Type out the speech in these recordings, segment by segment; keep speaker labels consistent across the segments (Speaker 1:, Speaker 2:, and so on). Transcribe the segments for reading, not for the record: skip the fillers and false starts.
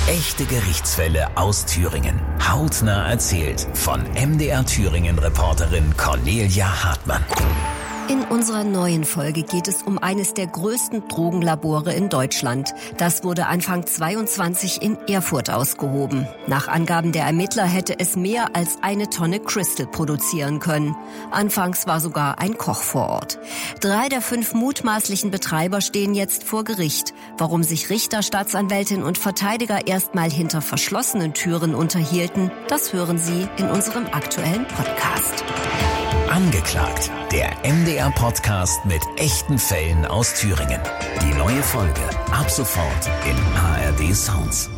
Speaker 1: Echte Gerichtsfälle aus Thüringen. Hautnah erzählt von MDR Thüringen-Reporterin Cornelia Hartmann.
Speaker 2: In unserer neuen Folge geht es um eines der größten Drogenlabore in Deutschland. Das wurde Anfang 22 in Erfurt ausgehoben. Nach Angaben der Ermittler hätte es mehr als 1 Tonne Crystal produzieren können. Anfangs war sogar ein Koch vor Ort. 3 der 5 mutmaßlichen Betreiber stehen jetzt vor Gericht. Warum sich Richter, Staatsanwältin und Verteidiger erstmal hinter verschlossenen Türen unterhielten, das hören Sie in unserem aktuellen Podcast.
Speaker 1: Angeklagt, der MDR-Podcast mit echten Fällen aus Thüringen. Die neue Folge ab sofort in ARD Sounds.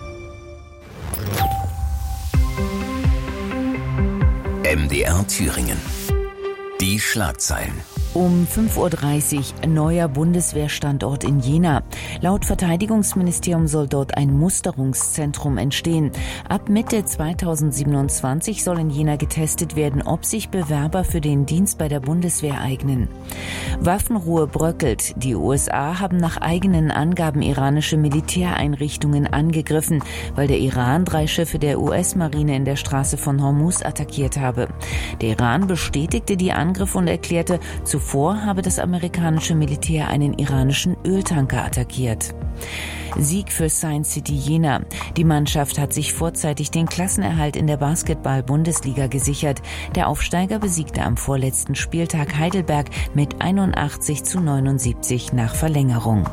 Speaker 1: MDR Thüringen. Die Schlagzeilen.
Speaker 3: Um 5.30 Uhr neuer Bundeswehrstandort in Jena. Laut Verteidigungsministerium soll dort ein Musterungszentrum entstehen. Ab Mitte 2027 soll in Jena getestet werden, ob sich Bewerber für den Dienst bei der Bundeswehr eignen. Waffenruhe bröckelt. Die USA haben nach eigenen Angaben iranische Militäreinrichtungen angegriffen, weil der Iran 3 Schiffe der US-Marine in der Straße von Hormuz attackiert habe. Der Iran bestätigte die Angriffe und erklärte, zuvor habe das amerikanische Militär einen iranischen Öltanker attackiert. Sieg für Science City Jena. Die Mannschaft hat sich vorzeitig den Klassenerhalt in der Basketball-Bundesliga gesichert. Der Aufsteiger besiegte am vorletzten Spieltag Heidelberg mit 81:79 nach Verlängerung.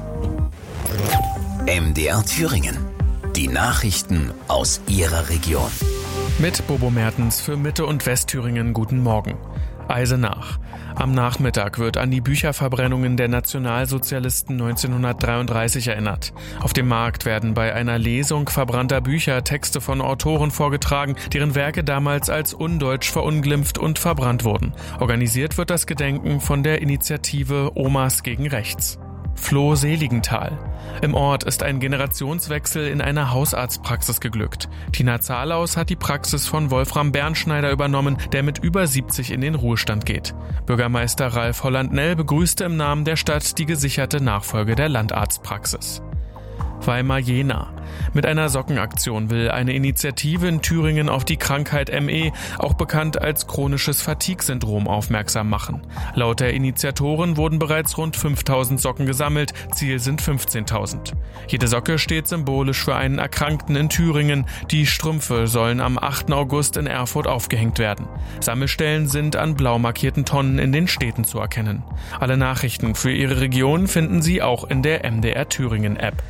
Speaker 1: MDR Thüringen. Die Nachrichten aus Ihrer Region.
Speaker 4: Mit Bobo Mertens für Mitte- und Westthüringen guten Morgen. Eisenach. Am Nachmittag wird an die Bücherverbrennungen der Nationalsozialisten 1933 erinnert. Auf dem Markt werden bei einer Lesung verbrannter Bücher Texte von Autoren vorgetragen, deren Werke damals als undeutsch verunglimpft und verbrannt wurden. Organisiert wird das Gedenken von der Initiative Omas gegen Rechts. Floh-Seligenthal. Im Ort ist ein Generationswechsel in einer Hausarztpraxis geglückt. Tina Zahlaus hat die Praxis von Wolfram Bernschneider übernommen, der mit über 70 in den Ruhestand geht. Bürgermeister Ralf Holland-Nell begrüßte im Namen der Stadt die gesicherte Nachfolge der Landarztpraxis. Weimar-Jena. Mit einer Sockenaktion will eine Initiative in Thüringen auf die Krankheit ME, auch bekannt als chronisches Fatigue-Syndrom, aufmerksam machen. Laut der Initiatoren wurden bereits rund 5.000 Socken gesammelt, Ziel sind 15.000. Jede Socke steht symbolisch für einen Erkrankten in Thüringen. Die Strümpfe sollen am 8. August in Erfurt aufgehängt werden. Sammelstellen sind an blau markierten Tonnen in den Städten zu erkennen. Alle Nachrichten für Ihre Region finden Sie auch in der MDR Thüringen App.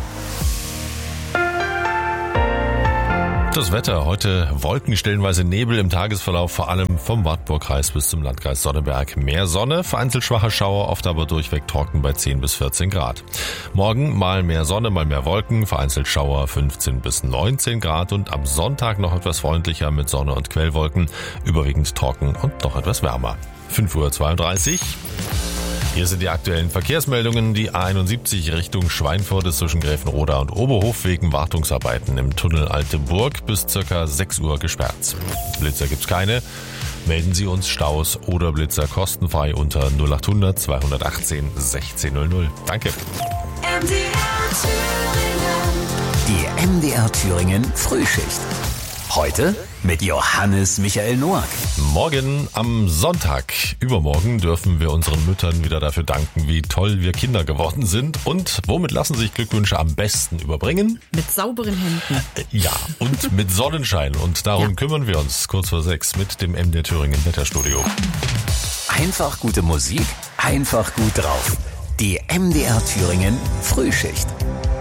Speaker 5: Das Wetter, heute Wolken, stellenweise Nebel im Tagesverlauf, vor allem vom Wartburgkreis bis zum Landkreis Sonneberg. Mehr Sonne, vereinzelt schwache Schauer, oft aber durchweg trocken bei 10 bis 14 Grad. Morgen mal mehr Sonne, mal mehr Wolken, vereinzelt Schauer 15 bis 19 Grad und am Sonntag noch etwas freundlicher mit Sonne und Quellwolken, überwiegend trocken und noch etwas wärmer. 5.32 Uhr. Hier sind die aktuellen Verkehrsmeldungen. Die A71 Richtung Schweinfurt ist zwischen Gräfenroda und Oberhof wegen Wartungsarbeiten im Tunnel Alte Burg bis ca. 6 Uhr gesperrt. Blitzer gibt's keine. Melden Sie uns Staus oder Blitzer kostenfrei unter 0800 218 1600. Danke.
Speaker 1: Die MDR Thüringen Frühschicht. Heute mit Johannes Michael Noack.
Speaker 5: Morgen am Sonntag, übermorgen, dürfen wir unseren Müttern wieder dafür danken, wie toll wir Kinder geworden sind. Und womit lassen sich Glückwünsche am besten überbringen?
Speaker 6: Mit sauberen Händen.
Speaker 5: Ja, und mit Sonnenschein. Und darum kümmern wir uns kurz vor 6 mit dem MDR Thüringen Wetterstudio.
Speaker 1: Einfach gute Musik, einfach gut drauf. Die MDR Thüringen Frühschicht.